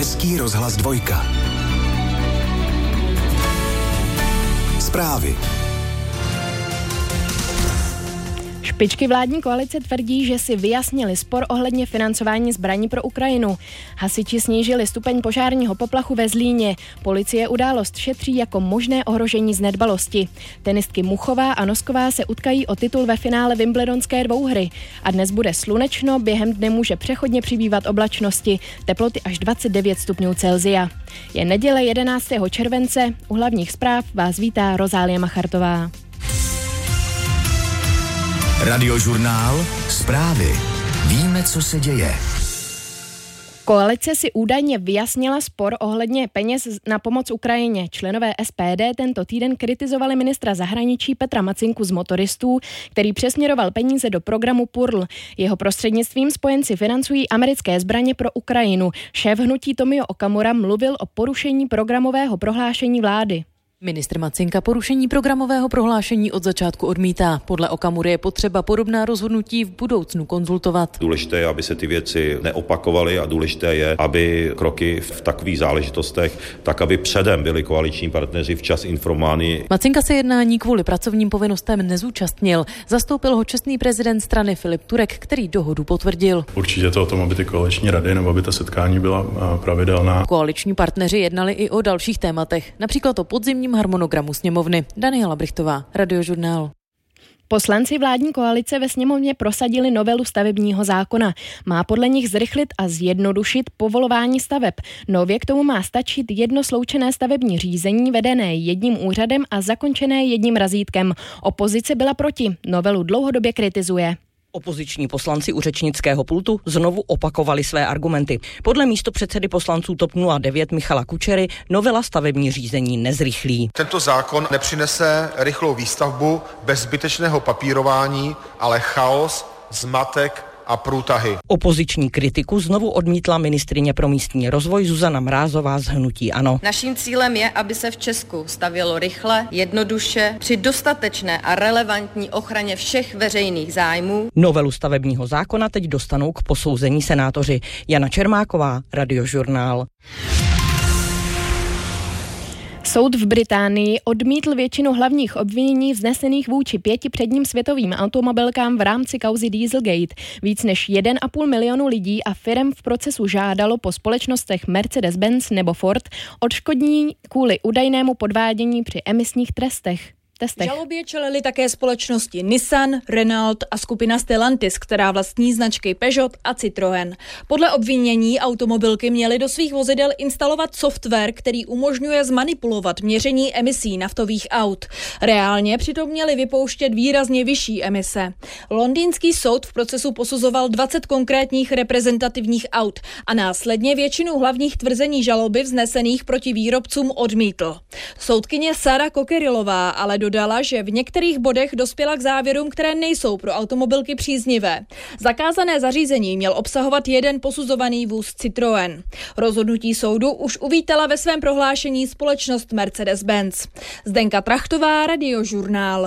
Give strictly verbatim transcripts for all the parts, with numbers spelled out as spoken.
Český rozhlas dvojka. Zprávy. Špičky vládní koalice tvrdí, že si vyjasnili spor ohledně financování zbraní pro Ukrajinu. Hasiči snížili stupeň požárního poplachu ve Zlíně. Policie událost šetří jako možné ohrožení z nedbalosti. Tenistky Muchová a Nosková se utkají o titul ve finále Wimbledonské dvouhry. A dnes bude slunečno, během dne může přechodně přibývat oblačnosti, teploty až dvacet devět stupňů Celsia. Je neděle jedenáctého července, u hlavních zpráv vás vítá Rozálie Machartová. Radiožurnál Zprávy. Víme, co se děje. Koalice si údajně vyjasnila spor ohledně peněz na pomoc Ukrajině. Členové S P D tento týden kritizovali ministra zahraničí Petra Macinku z Motoristů, který přesměroval peníze do programu P U R L. Jeho prostřednictvím spojenci financují americké zbraně pro Ukrajinu. Šéf hnutí Tomio Okamura mluvil o porušení programového prohlášení vlády. Ministr Macinka porušení programového prohlášení od začátku odmítá. Podle Okamury je potřeba podobná rozhodnutí v budoucnu konzultovat. Důležité je, aby se ty věci neopakovaly a důležité je, aby kroky v takových záležitostech, tak aby předem byli koaliční partneři včas informováni. Macinka se jednání kvůli pracovním povinnostem nezúčastnil. Zastoupil ho čestný prezident strany Filip Turek, který dohodu potvrdil. Určitě to o tom, aby ty koaliční rady nebo aby ta setkání byla pravidelná. Koaliční partneři jednali i o dalších tématech, například o podzimním harmonogramu sněmovny. Daniela Brichtová, Radiožurnál. Poslanci vládní koalice ve sněmovně prosadili novelu stavebního zákona. Má podle nich zrychlit a zjednodušit povolování staveb. Nově k tomu má stačit jedno sloučené stavební řízení vedené jedním úřadem a zakončené jedním razítkem. Opozice byla proti. Novelu dlouhodobě kritizuje. Opoziční poslanci u řečnického pultu znovu opakovali své argumenty. Podle místopředsedy poslanců TOP nula devět Michala Kučery novela stavební řízení nezrychlí. Tento zákon nepřinese rychlou výstavbu bez zbytečného papírování, ale chaos, zmatek a průtahy. Opoziční kritiku znovu odmítla ministryně pro místní rozvoj Zuzana Mrázová z hnutí ANO. Naším cílem je, aby se v Česku stavělo rychle, jednoduše, při dostatečné a relevantní ochraně všech veřejných zájmů. Novelu stavebního zákona teď dostanou k posouzení senátoři. Jana Čermáková, Radiožurnál. Soud v Británii odmítl většinu hlavních obvinění vznesených vůči pěti předním světovým automobilkám v rámci kauzy Dieselgate. Víc než jeden a půl milionu lidí a firem v procesu žádalo po společnostech Mercedes-Benz nebo Ford odškodnění kvůli údajnému podvádění při emisních trestech. Testech. Žalobě čelily také společnosti Nissan, Renault a skupina Stellantis, která vlastní značky Peugeot a Citroën. Podle obvinění automobilky měly do svých vozidel instalovat software, který umožňuje zmanipulovat měření emisí naftových aut. Reálně přitom měly vypouštět výrazně vyšší emise. Londýnský soud v procesu posuzoval dvacet konkrétních reprezentativních aut a následně většinu hlavních tvrzení žaloby vznesených proti výrobcům odmítl. Soudkyně Sara Kokerilová ale do dodala, že v některých bodech dospěla k závěrům, které nejsou pro automobilky příznivé. Zakázané zařízení měl obsahovat jeden posuzovaný vůz Citroën. Rozhodnutí soudu už uvítala ve svém prohlášení společnost Mercedes-Benz. Zdenka Trachtová, Radiožurnál.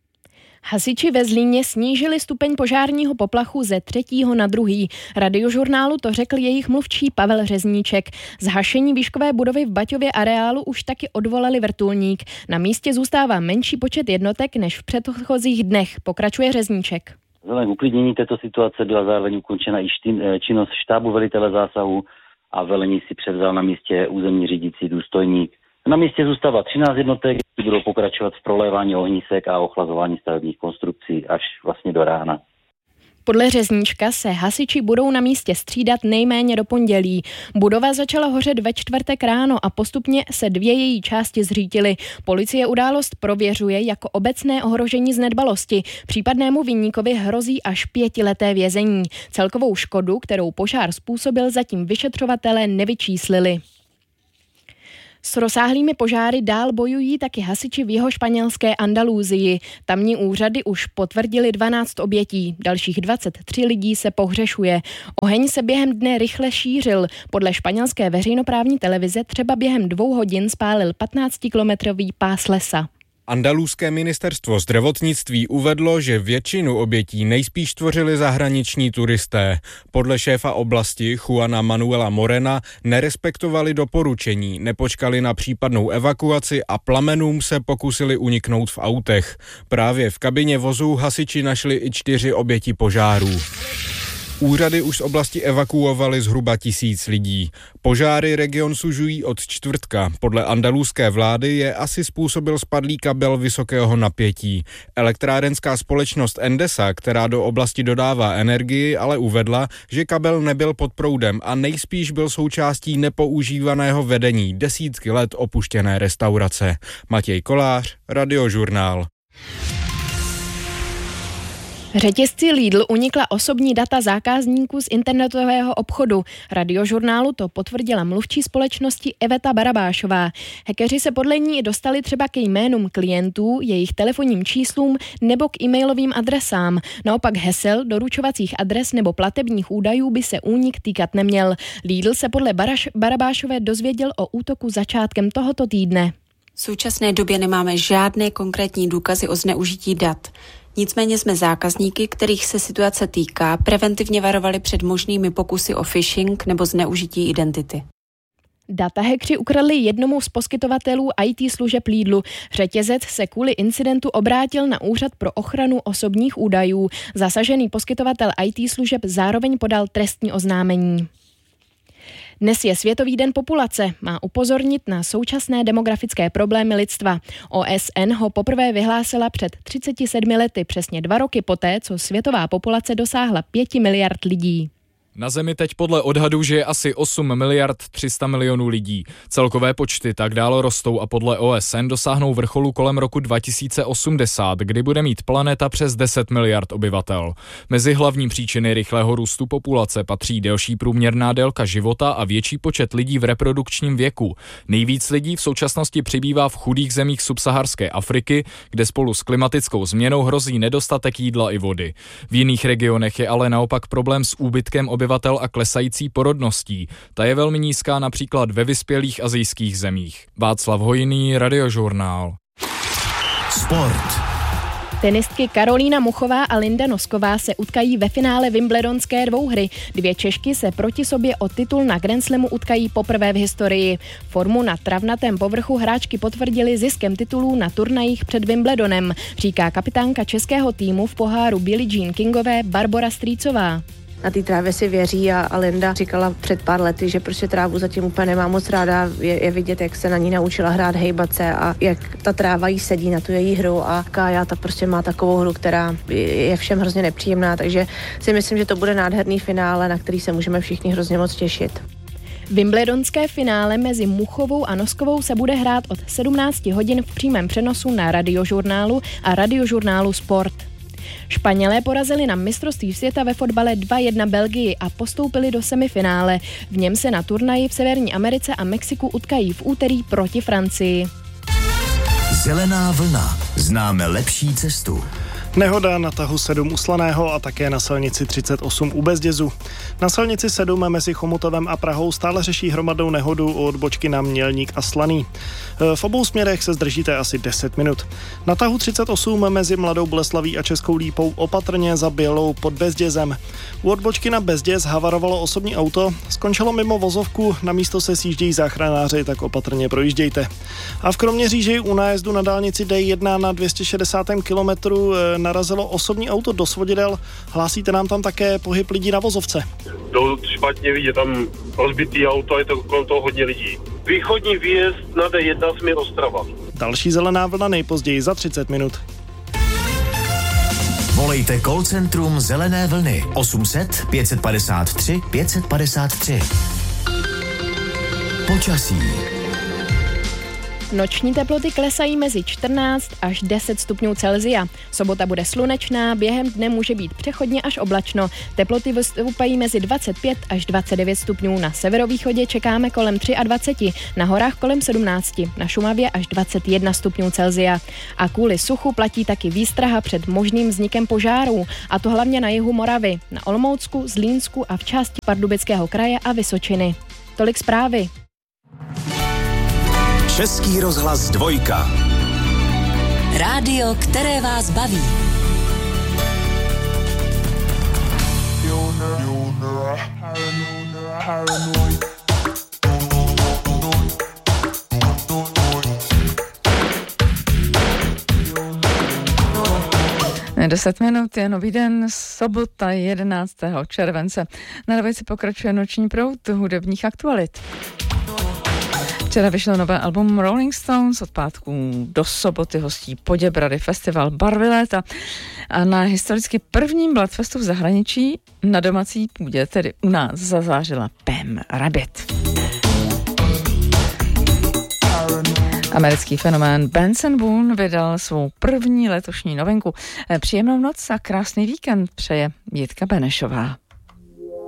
Hasiči ve Zlíně snížili stupeň požárního poplachu ze třetího na druhý. Radiožurnálu to řekl jejich mluvčí Pavel Řezníček. Z hašení výškové budovy v Baťově areálu už taky odvolali vrtulník. Na místě zůstává menší počet jednotek než v předchozích dnech, pokračuje Řezníček. Vzhledem k uklidnění této situace byla zároveň ukončena i činnost štábu velitele zásahu a velení si převzal na místě územní řídící důstojník. Na místě zůstává třináct jednotek, které budou pokračovat v prolévání ohnisek a ochlazování stavebních konstrukcí až vlastně do rána. Podle Řezníčka se hasiči budou na místě střídat nejméně do pondělí. Budova začala hořet ve čtvrtek ráno a postupně se dvě její části zřítily. Policie událost prověřuje jako obecné ohrožení z nedbalosti. Případnému viníkovi hrozí až pětileté vězení. Celkovou škodu, kterou požár způsobil, zatím vyšetřovatelé nevyčíslili. S rozsáhlými požáry dál bojují taky hasiči v jihošpanělské Andalúsii. Tamní úřady už potvrdili dvanáct obětí, dalších dvacet tři lidí se pohřešuje. Oheň se během dne rychle šířil. Podle španělské veřejnoprávní televize třeba během dvou hodin spálil patnáctikilometrový pás lesa. Andaluské ministerstvo zdravotnictví uvedlo, že většinu obětí nejspíš tvořili zahraniční turisté. Podle šéfa oblasti Juana Manuela Morena nerespektovali doporučení, nepočkali na případnou evakuaci a plamenům se pokusili uniknout v autech. Právě v kabině vozů hasiči našli i čtyři oběti požárů. Úřady už z oblasti evakuovaly zhruba tisíc lidí. Požáry region sužují od čtvrtka. Podle andaluské vlády je asi způsobil spadlý kabel vysokého napětí. Elektrárenská společnost Endesa, která do oblasti dodává energii, ale uvedla, že kabel nebyl pod proudem a nejspíš byl součástí nepoužívaného vedení desítky let opuštěné restaurace. Matěj Kolář, Radiožurnál. Řetězci Lidl unikla osobní data zákazníků z internetového obchodu. Radiožurnálu to potvrdila mluvčí společnosti Eveta Barabášová. Hackeři se podle ní dostali třeba ke jménům klientů, jejich telefonním číslům nebo k e-mailovým adresám. Naopak hesel, doručovacích adres nebo platebních údajů by se únik týkat neměl. Lidl se podle Baraš- Barabášové dozvěděl o útoku začátkem tohoto týdne. V současné době nemáme žádné konkrétní důkazy o zneužití dat. Nicméně jsme zákazníky, kterých se situace týká, preventivně varovali před možnými pokusy o phishing nebo zneužití identity. Data hackři ukradli jednomu z poskytovatelů í té služeb Lidlu. Řetězec se kvůli incidentu obrátil na Úřad pro ochranu osobních údajů. Zasažený poskytovatel í té služeb zároveň podal trestní oznámení. Dnes je Světový den populace, má upozornit na současné demografické problémy lidstva. O S N ho poprvé vyhlásila před třiceti sedmi lety, přesně dva roky poté, co světová populace dosáhla pěti miliard lidí. Na Zemi teď podle odhadů žije asi osm miliard tři sta milionů lidí. Celkové počty tak dále rostou a podle O S N dosáhnou vrcholu kolem roku dva tisíce osmdesát, kdy bude mít planeta přes deset miliard obyvatel. Mezi hlavní příčiny rychlého růstu populace patří delší průměrná délka života a větší počet lidí v reprodukčním věku. Nejvíc lidí v současnosti přibývá v chudých zemích subsaharské Afriky, kde spolu s klimatickou změnou hrozí nedostatek jídla i vody. V jiných regionech je ale naopak problém s úbytkem obyvatel obyvatel a klesající porodností. Ta je velmi nízká například ve vyspělých asijských zemích. Václav Hojný, Radiožurnál. Sport. Tenistky Karolína Muchová a Linda Nosková se utkají ve finále Wimbledonské dvouhry. Dvě Češky se proti sobě o titul na Grand Slamu utkají poprvé v historii. Formu na travnatém povrchu hráčky potvrdily ziskem titulů na turnajích před Wimbledonem, říká kapitánka českého týmu v poháru Billie Jean Kingové Barbora Strýcová. Na té trávě si věří a, a Linda říkala před pár lety, že prostě trávu zatím úplně nemá moc ráda. Je, je vidět, jak se na ní naučila hrát, hejbat se a jak ta tráva jí sedí na tu její hru a Kája ta prostě má takovou hru, která je všem hrozně nepříjemná, takže si myslím, že to bude nádherný finále, na který se můžeme všichni hrozně moc těšit. Wimbledonské finále mezi Muchovou a Noskovou se bude hrát od sedmnáct hodin v přímém přenosu na Radiožurnálu a Radiožurnálu Sport. Španělé porazili na mistrovství světa ve fotbale dva jedna Belgii a postoupili do semifinále. V něm se na turnaji v Severní Americe a Mexiku utkají v úterý proti Francii. Zelená vlna. Známe lepší cestu. Nehoda na tahu sedm u Slaného a také na silnici třicet osm u Bezdězu. Na silnici sedm mezi Chomutovem a Prahou stále řeší hromadnou nehodu u odbočky na Mělník a Slaný. V obou směrech se zdržíte asi deset minut. Na tahu třicet osm mezi Mladou Boleslaví a Českou Lípou opatrně za Bělou pod Bezdězem. U odbočky na Bezděz havarovalo osobní auto, skončilo mimo vozovku, na místo se sjíždějí záchranáři, tak opatrně projíždějte. A v Kroměříži u nájezdu na dálnici D jedna na dvě stě šedesát kilometrů narazilo osobní auto do svodidel. Hlásíte nám tam také pohyb lidí na vozovce? Jdou špatně vidět, tam rozbitý auto, je to kolem toho hodně lidí. Východní výjezd na D jedna směr Ostrava. Další zelená vlna nejpozději za třicet minut. Volejte call centrum Zelené vlny osm set pět set padesát tři pět set padesát tři. Počasí. Noční teploty klesají mezi čtrnáct až deset stupňů Celsia. Sobota bude slunečná, během dne může být přechodně až oblačno. Teploty vystoupají mezi dvacet pět až dvacet devět stupňů. Na severovýchodě čekáme kolem dvacet tři, na horách kolem sedmnáct, na Šumavě až dvacet jedna stupňů Celsia. A kvůli suchu platí taky výstraha před možným vznikem požárů, a to hlavně na jihu Moravy, na Olomoucku, Zlínsku a v části Pardubického kraje a Vysočiny. Tolik zprávy. Český rozhlas dvojka. Rádio, které vás baví. Deset minut je nový den, sobota jedenáctého července. Na dvojici pokračuje noční proud hudebních aktualit. Včera vyšlo nové album Rolling Stones, od pátku do soboty hostí Poděbrady festival Barvy léta a na historicky prvním Bloodfestu v zahraničí na domácí půdě, tedy u nás, zazářila Pam Rabbit. Americký fenomén Benson Boone vydal svou první letošní novinku. Příjemnou noc a krásný víkend přeje Jitka Benešová.